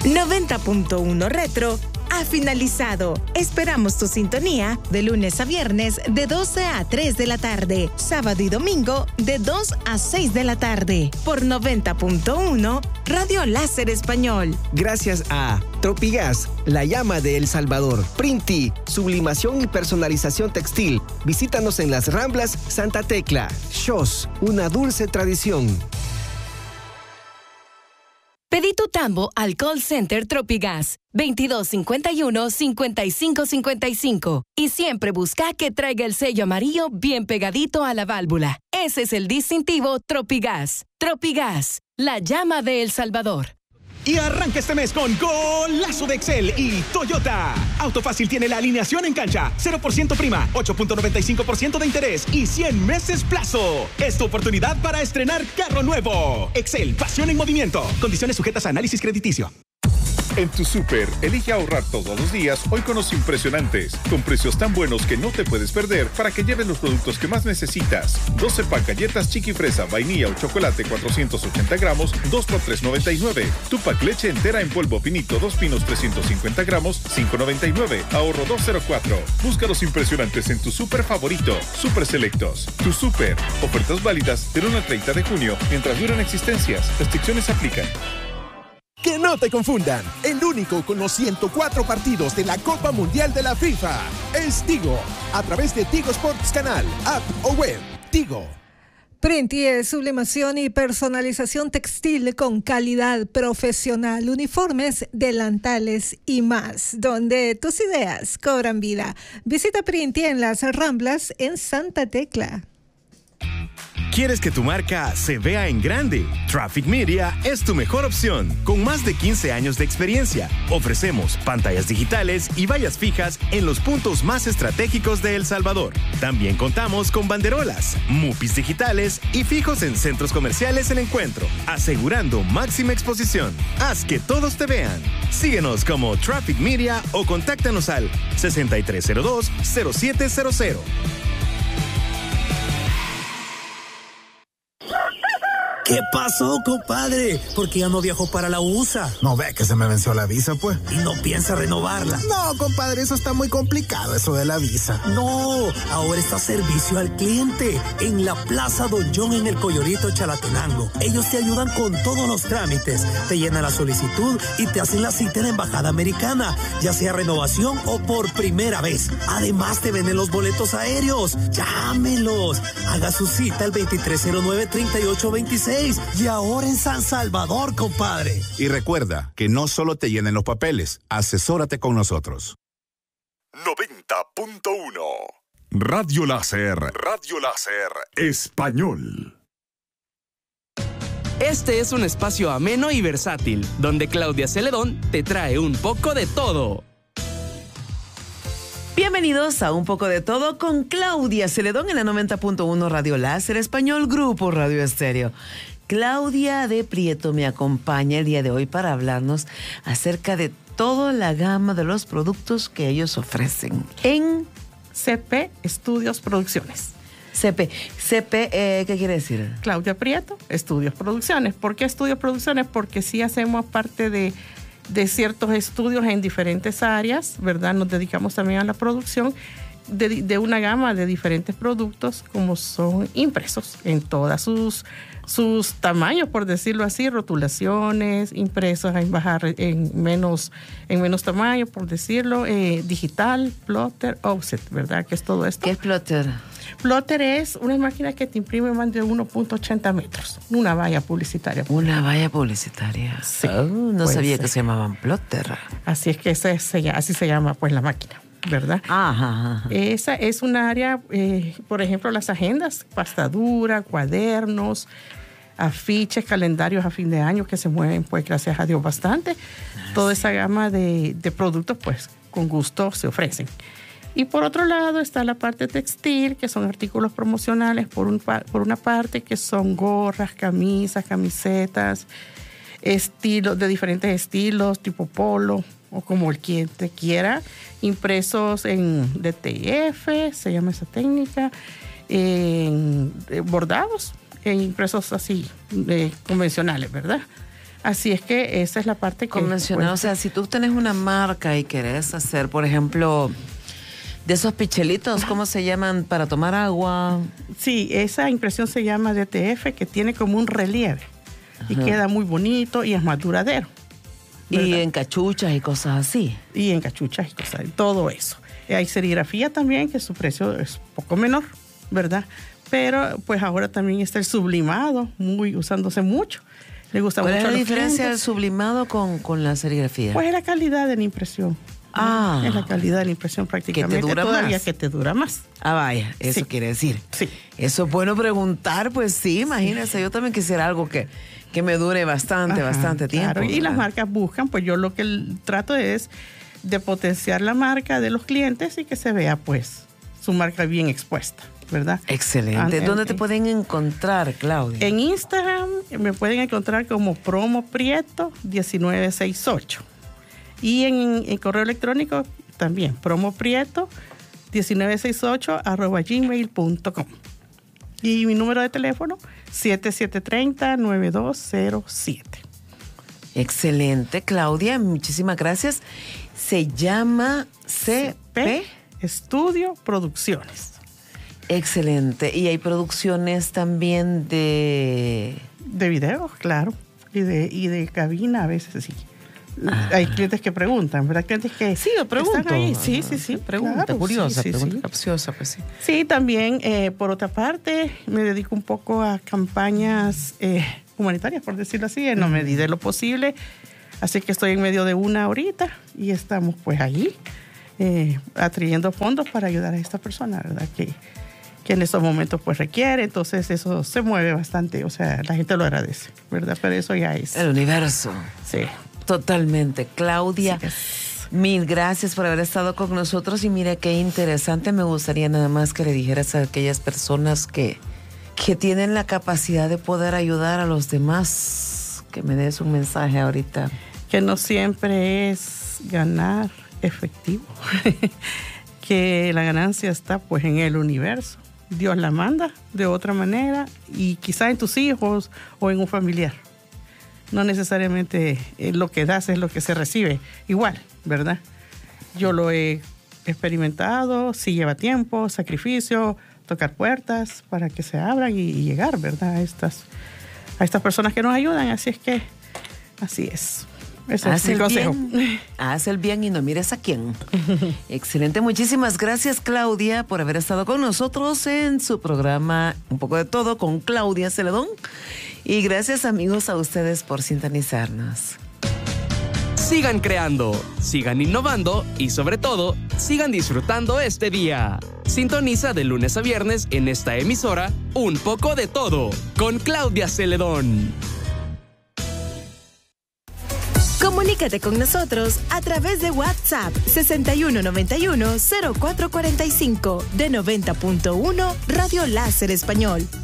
90.1 Retro ha finalizado. Esperamos tu sintonía de lunes a viernes de 12 a 3 de la tarde, sábado y domingo de 2 a 6 de la tarde, por 90.1 Radio Láser Español. Gracias a Tropigas, la llama de El Salvador. Printi, sublimación y personalización textil. Visítanos en las Ramblas Santa Tecla. Shos, una dulce tradición. Pedí tu tambo al call center Tropigas 2251-5555 y siempre busca que traiga el sello amarillo bien pegadito a la válvula. Ese es el distintivo Tropigas. Tropigas, la llama de El Salvador. Y arranca este mes con golazo de Excel y Toyota. Auto Fácil tiene la alineación en cancha, 0% prima, 8.95% de interés y 100 meses plazo. Es tu oportunidad para estrenar carro nuevo. Excel, pasión en movimiento. Condiciones sujetas a análisis crediticio. En tu súper, elige ahorrar todos los días hoy con los impresionantes, con precios tan buenos que no te puedes perder para que lleves los productos que más necesitas. 12 pack galletas Chiqui Fresa, vainilla o chocolate 480 gramos, 2 por $3.99. Tupac leche entera en polvo finito, 2 pinos 350 gramos, $5.99. Ahorro 204. Busca los impresionantes en tu súper favorito. Súper Selectos. Tu súper. Ofertas válidas del 1 al 30 de junio mientras duran existencias. Restricciones aplican. Que no te confundan, el único con los 104 partidos de la Copa Mundial de la FIFA es Tigo, a través de Tigo Sports Canal, app o web. Tigo. Printi es sublimación y personalización textil con calidad profesional, uniformes, delantales y más, donde tus ideas cobran vida. Visita Printi en las Ramblas en Santa Tecla. ¿Quieres que tu marca se vea en grande? Traffic Media es tu mejor opción. Con más de 15 años de experiencia, ofrecemos pantallas digitales y vallas fijas en los puntos más estratégicos de El Salvador. También contamos con banderolas, mupis digitales y fijos en centros comerciales en Encuentro, asegurando máxima exposición. Haz que todos te vean. Síguenos como Traffic Media o contáctanos al 6302-0700. ¿Qué pasó, compadre? ¿Por qué ya no viajó para la USA? No ve que se me venció la visa, pues. ¿Y no piensa renovarla? No, compadre, eso está muy complicado, eso de la visa. No, ahora está servicio al cliente en la Plaza Don John en el Coyorito Chalatenango. Ellos te ayudan con todos los trámites, te llenan la solicitud y te hacen la cita en la Embajada Americana, ya sea renovación o por primera vez. Además, te venden los boletos aéreos. Llámelos. Haga su cita al 2309-3826. Y ahora en San Salvador, compadre. Y recuerda que no solo te llenen los papeles, asesórate con nosotros. 90.1 Radio Láser. Radio Láser Español. Este es un espacio ameno y versátil, donde Claudia Celedón te trae un poco de todo. Bienvenidos a Un Poco de Todo con Claudia Celedón en la 90.1 Radio Láser Español, Grupo Radio Estéreo. Claudia de Prieto me acompaña el día de hoy para hablarnos acerca de toda la gama de los productos que ellos ofrecen en CP Estudios Producciones. CP, ¿qué quiere decir? Claudia Prieto, Estudios Producciones. ¿Por qué Estudios Producciones? Porque sí hacemos parte de ciertos estudios en diferentes áreas, ¿verdad? Nos dedicamos también a la producción de una gama de diferentes productos, como son impresos en todas sus tamaños, por decirlo así, rotulaciones, impresos en menos tamaño, por decirlo, digital, plotter, offset, ¿verdad? Que es todo esto. ¿Qué es plotter? Plotter es una máquina que te imprime más de 1.80 metros. Una valla publicitaria. Una valla publicitaria. Sí. No sabía que se llamaban plotter. Así es que así se llama pues la máquina, ¿verdad? Ajá. Esa es un área, por ejemplo, las agendas, pasta dura, cuadernos, afiches, calendarios a fin de año que se mueven, pues gracias a Dios bastante. Toda esa gama de productos, pues con gusto se ofrecen. Y por otro lado está la parte textil, que son artículos promocionales por una parte, que son gorras, camisas, camisetas, estilos de diferentes estilos, tipo polo o como el cliente quiera, impresos en DTF, se llama esa técnica, en bordados, en impresos así convencionales, ¿verdad? Así es que esa es la parte que... Convencional, o sea, si tú tenés una marca y querés hacer, por ejemplo, de esos pichelitos, ¿cómo se llaman? Para tomar agua. Sí, esa impresión se llama DTF, que tiene como un relieve. Y queda muy bonito y es más duradero. ¿Verdad? Y en cachuchas y cosas así. Y en cachuchas y cosas, todo eso. Hay serigrafía también, que su precio es poco menor, ¿verdad? Pero pues ahora también está el sublimado, usándose mucho. Le gusta mucho a los ¿Cuál es la diferencia clientes. del sublimado con la serigrafía? Pues es la calidad de la impresión. Es la calidad de la impresión prácticamente. Que te dura todavía más. que te dura más. Ah, vaya, eso Sí. quiere decir. Sí. Eso es bueno preguntar, pues sí, imagínese, yo también quisiera algo que me dure bastante tiempo. Claro, y las ¿verdad? marcas buscan, pues yo lo que trato es de potenciar la marca de los clientes y que se vea pues su marca bien expuesta, ¿verdad? Excelente. ¿Dónde te pueden encontrar, Claudia? En Instagram me pueden encontrar como Promo Prieto 1968. Y en correo electrónico también, promoprieto 1968@gmail.com. Y mi número de teléfono, 7730-9207. Excelente, Claudia, muchísimas gracias. Se llama CP Estudio Producciones. Excelente. Y hay producciones también de video, claro. Y de cabina a veces sí. Hay clientes que preguntan, ¿verdad? Clientes que sí, yo pregunto. Están ahí. Sí. Pregunta claro, curiosa, sí. capciosa, pues sí. Sí, también, por otra parte, me dedico un poco a campañas humanitarias, por decirlo así, en la medida de lo posible. Así que estoy en medio de una ahorita y estamos pues allí atrayendo fondos para ayudar a esta persona, ¿verdad? Que en estos momentos pues requiere. Entonces eso se mueve bastante, o sea, la gente lo agradece, ¿verdad? Pero eso ya es... El universo. Sí. Totalmente. Claudia, mil gracias por haber estado con nosotros y mira qué interesante. Me gustaría nada más que le dijeras a aquellas personas que tienen la capacidad de poder ayudar a los demás, que me des un mensaje ahorita. Que no siempre es ganar efectivo, que la ganancia está pues en el universo. Dios la manda de otra manera y quizá en tus hijos o en un familiar. No necesariamente lo que das es lo que se recibe igual, ¿verdad? Yo lo he experimentado, sí lleva tiempo, sacrificio, tocar puertas para que se abran y llegar, ¿verdad? A estas personas que nos ayudan. Así es que, así es. Ese es mi consejo. Haz el bien y no mires a quién. Excelente. Muchísimas gracias, Claudia, por haber estado con nosotros en su programa Un poco de todo con Claudia Celedón. Y gracias, amigos, a ustedes por sintonizarnos. Sigan creando, sigan innovando y sobre todo, sigan disfrutando este día. Sintoniza de lunes a viernes en esta emisora Un poco de todo con Claudia Celedón. Comunícate con nosotros a través de WhatsApp 6191-0445 de 90.1 Radio Láser Español